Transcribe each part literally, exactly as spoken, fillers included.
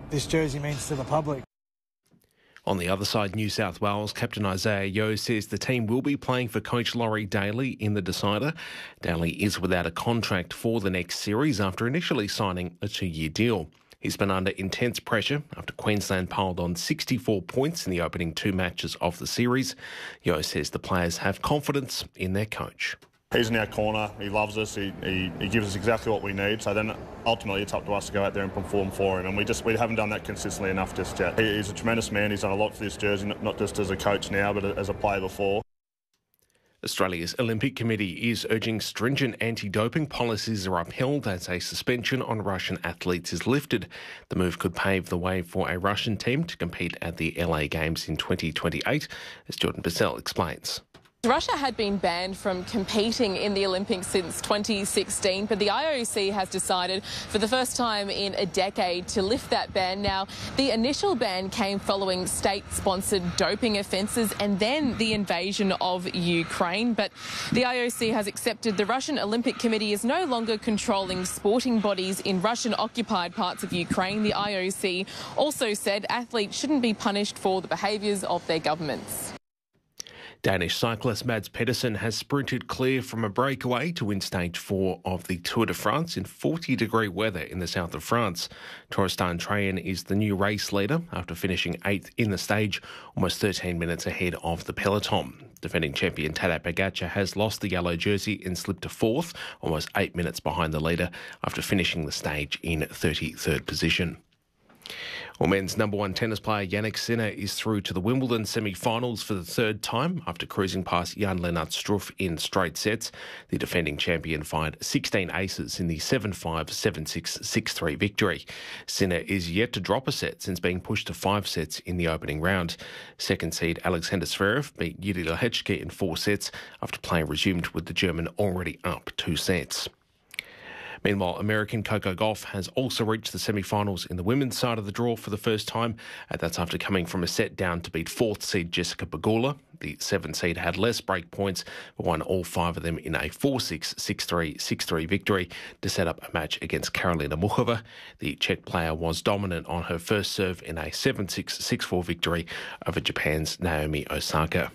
this jersey means to the public. On the other side, New South Wales captain Isaiah Yeo says the team will be playing for coach Laurie Daly in the decider. Daly is without a contract for the next series after initially signing a two-year deal. He's been under intense pressure after Queensland piled on sixty-four points in the opening two matches of the series. Yeo says the players have confidence in their coach. He's in our corner, he loves us, he, he, he gives us exactly what we need, so then ultimately it's up to us to go out there and perform for him, and we just we haven't done that consistently enough just yet. He, he's a tremendous man, he's done a lot for this jersey, not just as a coach now, but as a player before. Australia's Olympic Committee is urging stringent anti-doping policies are upheld as a suspension on Russian athletes is lifted. The move could pave the way for a Russian team to compete at the L A Games in twenty twenty-eight, as Jordan Bissell explains. Russia had been banned from competing in the Olympics since twenty sixteen, but the I O C has decided for the first time in a decade to lift that ban. Now, the initial ban came following state-sponsored doping offences and then the invasion of Ukraine, but the I O C has accepted the Russian Olympic Committee is no longer controlling sporting bodies in Russian-occupied parts of Ukraine. The I O C also said athletes shouldn't be punished for the behaviours of their governments. Danish cyclist Mads Pedersen has sprinted clear from a breakaway to win stage four of the Tour de France in forty degree weather in the south of France. Torsten Trajan is the new race leader after finishing eighth in the stage, almost thirteen minutes ahead of the peloton. Defending champion Tadej Pogačar has lost the yellow jersey and slipped to fourth, almost eight minutes behind the leader after finishing the stage in thirty-third position. Well, men's number one tennis player Jannik Sinner is through to the Wimbledon semi-finals for the third time after cruising past Jan-Lennart Struff in straight sets. The defending champion fired sixteen aces in the seven five, seven six, six three victory. Sinner is yet to drop a set since being pushed to five sets in the opening round. Second seed Alexander Zverev beat Yuri Lehecka in four sets after play resumed with the German already up two sets. Meanwhile, American Coco Gauff has also reached the semi-finals in the women's side of the draw for the first time. And that's after coming from a set down to beat fourth seed Jessica Pegula. The seventh seed had less break points, but won all five of them in a four six, six three, six three victory to set up a match against Karolina Muchova. The Czech player was dominant on her first serve in a seven six, six four victory over Japan's Naomi Osaka.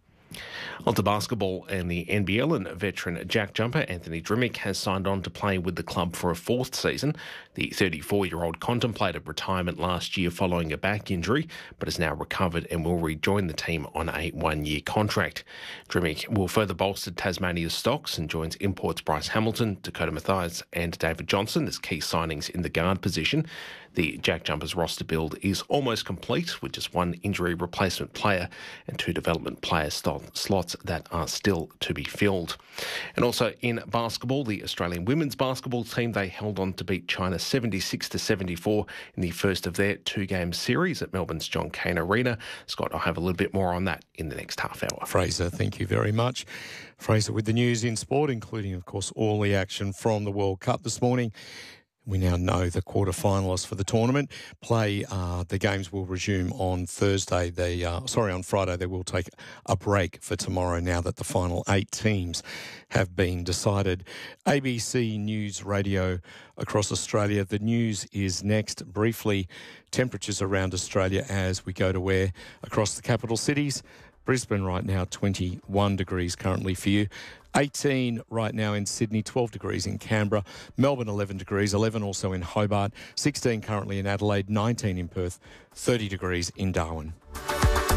On to basketball and the N B L, and veteran jack jumper Anthony Drimmick has signed on to play with the club for a fourth season. The thirty-four-year-old contemplated retirement last year following a back injury, but has now recovered and will rejoin the team on a one-year contract. Drimmick will further bolster Tasmania's stocks and joins imports Bryce Hamilton, Dakota Mathias and David Johnson as key signings in the guard position. The Jack Jumpers roster build is almost complete with just one injury replacement player and two development player slots that are still to be filled. And also in basketball, the Australian women's basketball team, they held on to beat China seventy-six to seventy-four in the first of their two-game series at Melbourne's John Cain Arena. Scott, I'll have a little bit more on that in the next half hour. Fraser, thank you very much. Fraser with the news in sport, including, of course, all the action from the World Cup this morning. We now know the quarterfinalists for the tournament. Play, uh, the games will resume on Thursday. They, uh, sorry, on Friday. They will take a break for tomorrow now that the final eight teams have been decided. A B C News Radio across Australia. The news is next. Briefly, temperatures around Australia as we go to where across the capital cities. Brisbane right now, twenty-one degrees currently for you. eighteen right now in Sydney, twelve degrees in Canberra. Melbourne, eleven degrees, eleven also in Hobart. sixteen currently in Adelaide, nineteen in Perth, thirty degrees in Darwin.